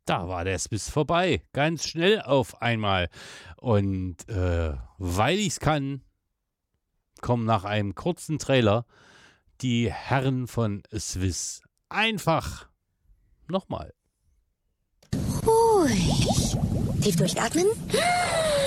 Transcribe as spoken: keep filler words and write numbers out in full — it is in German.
Da war der Swiss vorbei. Ganz schnell auf einmal. Und äh, weil ich's kann, kommen nach einem kurzen Trailer die Herren von Swiss. Einfach nochmal. Ruhig. Tief durchatmen.